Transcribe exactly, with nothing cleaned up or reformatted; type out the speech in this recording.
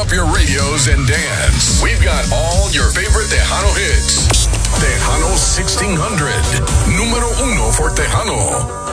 up your radios and dance. We've got all your favorite Tejano hits. Tejano sixteen hundred. Número uno for Tejano.